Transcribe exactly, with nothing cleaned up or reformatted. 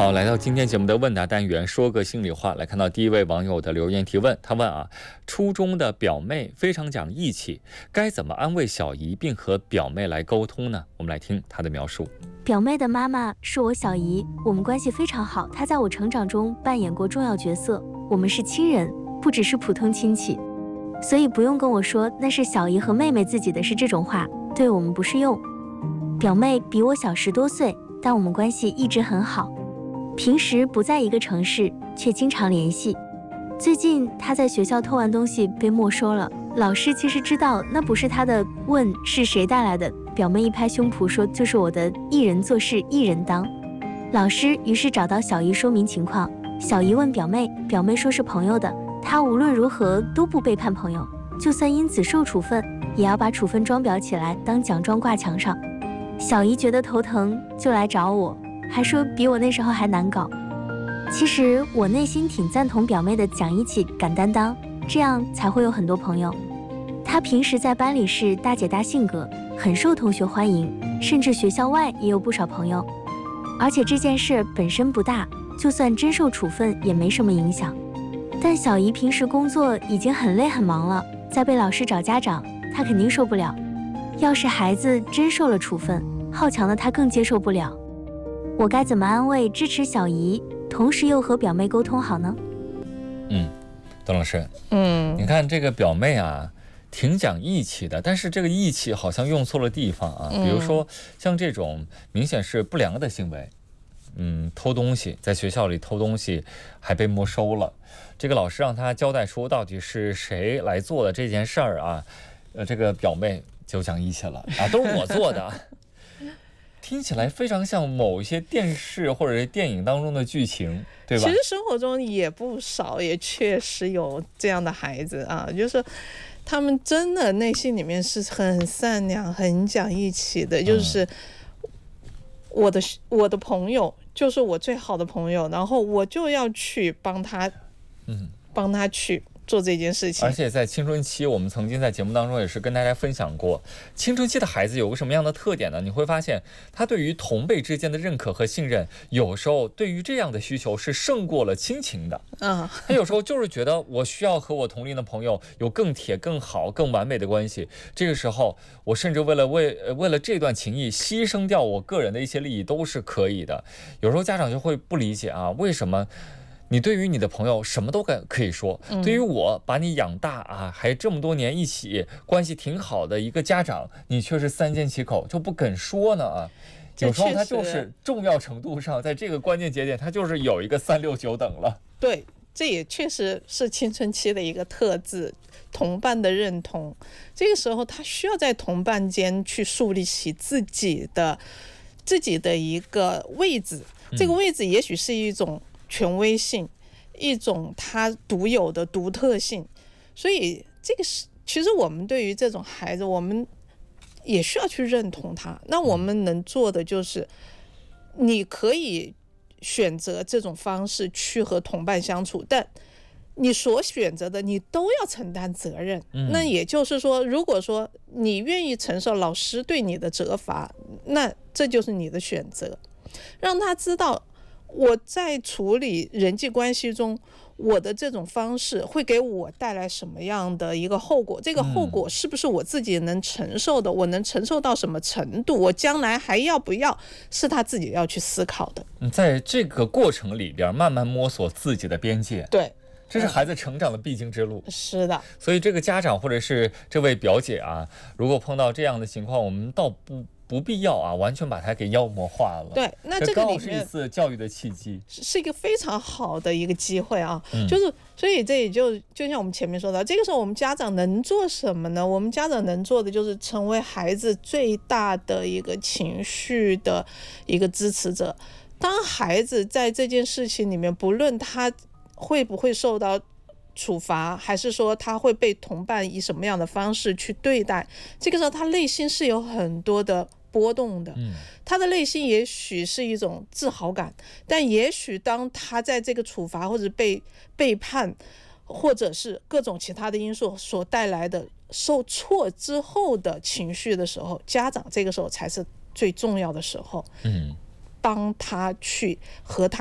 好，来到今天节目的问答单元，说个心里话。来看到第一位网友的留言提问，他问啊，初中的表妹非常讲义气，该怎么安慰小姨并和表妹来沟通呢？我们来听她的描述。 表妹的妈妈是我小姨，我们关系非常好，她在我成长中扮演过重要角色，我们是亲人，不只是普通亲戚，所以不用跟我说那是小姨和妹妹自己的事，这种话对我们不适用。表妹比我小十多岁，但我们关系一直很好，平时不在一个城市，却经常联系。最近她在学校偷完东西被没收了，老师其实知道那不是她的，问是谁带来的，表妹一拍胸脯说就是我的，一人做事一人当。老师于是找到小姨说明情况，小姨问表妹，表妹说是朋友的，她无论如何都不背叛朋友，就算因此受处分，也要把处分装裱起来当奖状挂墙上。小姨觉得头疼就来找我，还说比我那时候还难搞。其实我内心挺赞同表妹的讲义气、敢担当，这样才会有很多朋友。她平时在班里是大姐大性格，很受同学欢迎，甚至学校外也有不少朋友。而且这件事本身不大，就算真受处分也没什么影响。但小姨平时工作已经很累很忙了，再被老师找家长，她肯定受不了。要是孩子真受了处分，好强的她更接受不了。我该怎么安慰支持小姨，同时又和表妹沟通好呢？ 嗯，董老师， 嗯， 你看这个表妹啊，挺讲义气的，但是这个义气好像用错了地方啊。比如说像这种明显是不良的行为，嗯，偷东西，在学校里偷东西还被没收了，这个老师让他交代出到底是谁来做的这件事儿啊，呃，这个表妹就讲义气了啊，都是我做的。听起来非常像某一些电视或者是电影当中的剧情，对吧？ 其实生活中也不少，也确实有这样的孩子啊，就是他们真的内心里面是很善良、很讲义气的。就是我的我的朋友，就是我最好的朋友，然后我就要去帮他，嗯，帮他去做这件事情。 而且在青春期，我们曾经在节目当中也是跟大家分享过，青春期的孩子有个什么样的特点呢？你会发现他对于同辈之间的认可和信任，有时候对于这样的需求是胜过了亲情的。嗯，他有时候就是觉得我需要和我同龄的朋友有更铁、更好、更完美的关系，这个时候我甚至为了为为了这段情谊牺牲掉我个人的一些利益都是可以的。有时候家长就会不理解啊，为什么你对于你的朋友什么都可以说，嗯、对于我把你养大啊，还这么多年一起关系挺好的一个家长，你却是三缄其口就不肯说呢啊？有时候他就是重要程度上，在这个关键节点，他就是有一个三六九等了。 对，这也确实是青春期的一个特质，同伴的认同。这个时候，他需要在同伴间去树立起自己的自己的一个位置，这个位置也许是一种权威性，一种它独有的独特性。所以这个是其实我们对于这种孩子，我们也需要去认同他。那我们能做的就是你可以选择这种方式去和同伴相处，但你所选择的你都要承担责任。嗯、那也就是说，如果说你愿意承受老师对你的责罚，那这就是你的选择。让他知道我在处理人际关系中，我的这种方式会给我带来什么样的一个后果，这个后果是不是我自己能承受的，嗯、我能承受到什么程度，我将来还要不要，是他自己要去思考的。 在这个过程里边慢慢摸索自己的边界。 对， 这是孩子成长的必经之路。 是的， 所以这个家长或者是这位表姐啊，如果碰到这样的情况，我们倒不不必要啊，完全把它给妖魔化了。 对，那这个里面是一次教育的契机， 是一个非常好的一个机会啊。嗯、就是所以这也就就像我们前面说的，这个时候我们家长能做什么呢？我们家长能做的就是成为孩子最大的一个情绪的一个支持者。当孩子在这件事情里面，不论他会不会受到处罚，还是说他会被同伴以什么样的方式去对待，这个时候他内心是有很多的波动的。嗯、他的内心也许是一种自豪感，但也许当他在这个处罚或者被背叛，或者是各种其他的因素所带来的受挫之后的情绪的时候，家长这个时候才是最重要的时候。嗯，帮他去和他